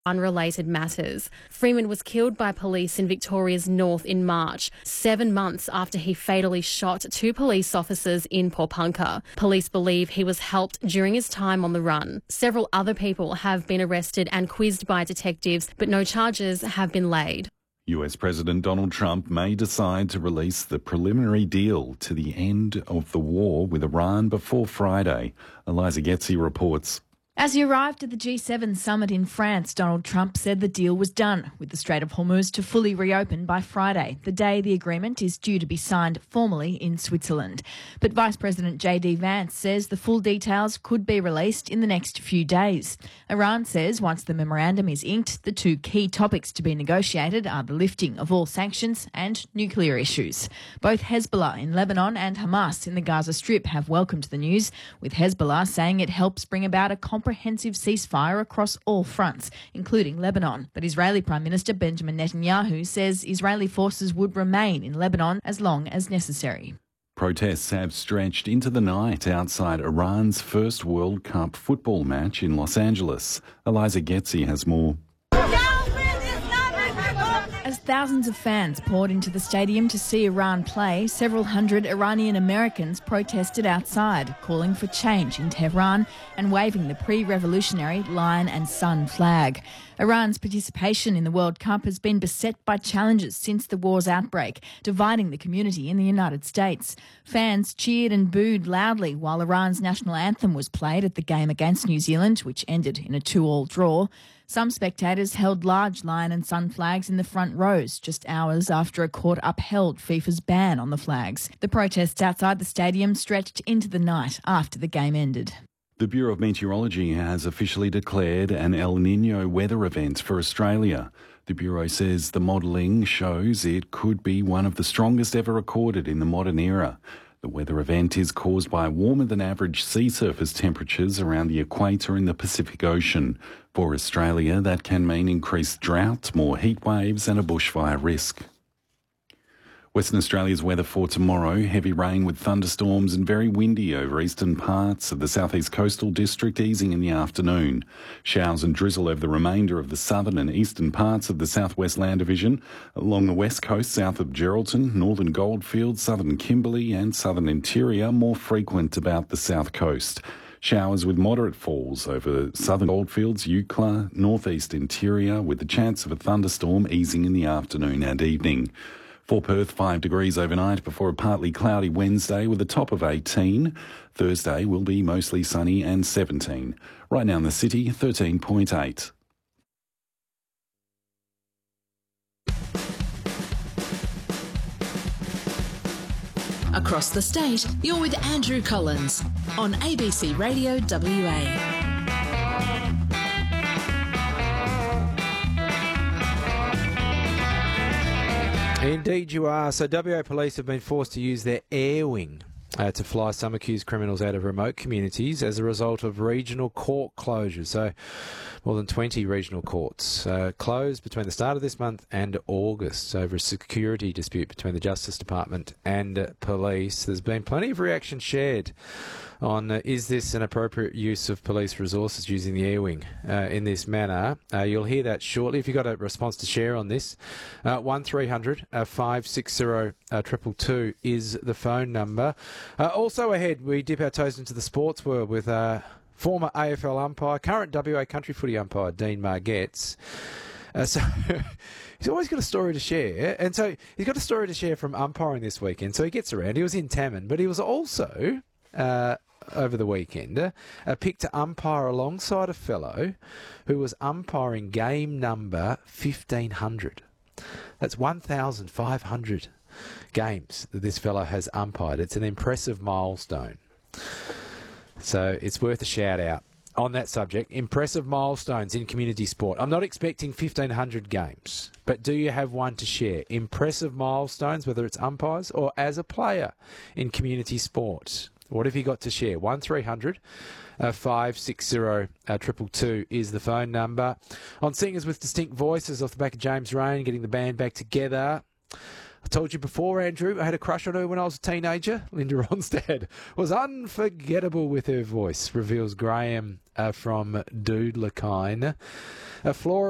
unrelated matters. Freeman was killed by police in Victoria's north in March, 7 months after he fatally shot 2 police officers in Pawnpukka. Police believe he was helped during his time on the run. Several other people have been arrested and quizzed by detectives, but no charges have been laid. US President Donald Trump may decide to release the preliminary deal to the end of the war with Iran before Friday. Eliza Getzi reports. As he arrived at the G7 summit in France, Donald Trump said the deal was done, with the Strait of Hormuz to fully reopen by Friday, the day the agreement is due to be signed formally in Switzerland. But Vice President J.D. Vance says the full details could be released in the next few days. Iran says once the memorandum is inked, the 2 key topics to be negotiated are the lifting of all sanctions and nuclear issues. Both Hezbollah in Lebanon and Hamas in the Gaza Strip have welcomed the news, with Hezbollah saying it helps bring about a comprehensive ceasefire across all fronts, including Lebanon. But Israeli Prime Minister Benjamin Netanyahu says Israeli forces would remain in Lebanon as long as necessary. Protests have stretched into the night outside Iran's first World Cup football match in Los Angeles. Eliza Getzi has more. As thousands of fans poured into the stadium to see Iran play, several hundred Iranian Americans protested outside, calling for change in Tehran and waving the pre-revolutionary lion and sun flag. Iran's participation in the World Cup has been beset by challenges since the war's outbreak, dividing the community in the United States. Fans cheered and booed loudly while Iran's national anthem was played at the game against New Zealand, which ended in a 2-2 draw. Some spectators held large lion and sun flags in the front rows just hours after a court upheld FIFA's ban on the flags. The protests outside the stadium stretched into the night after the game ended. The Bureau of Meteorology has officially declared an El Niño weather event for Australia. The Bureau says the modelling shows it could be one of the strongest ever recorded in the modern era. The weather event is caused by warmer than average sea surface temperatures around the equator in the Pacific Ocean. For Australia, that can mean increased drought, more heat waves and a bushfire risk. Western Australia's weather for tomorrow: heavy rain with thunderstorms and very windy over eastern parts of the southeast coastal district, easing in the afternoon. Showers and drizzle over the remainder of the southern and eastern parts of the southwest land division, along the west coast south of Geraldton, northern Goldfields, southern Kimberley and southern interior, more frequent about the south coast. Showers with moderate falls over southern Goldfields, Eucla, northeast interior, with the chance of a thunderstorm easing in the afternoon and evening. For Perth, 5 degrees overnight before a partly cloudy Wednesday with a top of 18. Thursday will be mostly sunny and 17. Right now in the city, 13.8. Across the state, you're with Andrew Collins on ABC Radio WA. Indeed you are. So WA Police have been forced to use their air wing to fly some accused criminals out of remote communities as a result of regional court closures. So more than 20 regional courts closed between the start of this month and August over a security dispute between the Justice Department and police. There's been plenty of reaction shared on is this an appropriate use of police resources using the air wing in this manner. You'll hear that shortly. If you've got a response to share on this, 1300 560 222 is the phone number. Also ahead, we dip our toes into the sports world with former AFL umpire, current WA country footy umpire, Dean Margetts. So he's always got a story to share. And so he's got a story to share from umpiring this weekend. So he gets around. He was in Tamman, but he was also over the weekend picked to umpire alongside a fellow who was umpiring game number 1,500. That's 1,500 games that this fellow has umpired. It's an impressive milestone. So it's worth a shout out on that subject. Impressive milestones in community sport. I'm not expecting 1,500 games, but do you have one to share? Impressive milestones, whether it's umpires or as a player in community sport. What have you got to share? 1300 560 222 is the phone number. On Singers with Distinct Voices off the back of James Rain, getting the band back together. I told you before, Andrew, I had a crush on her when I was a teenager. Linda Ronstadt was unforgettable with her voice, reveals Graham from Dude Lakine. Flora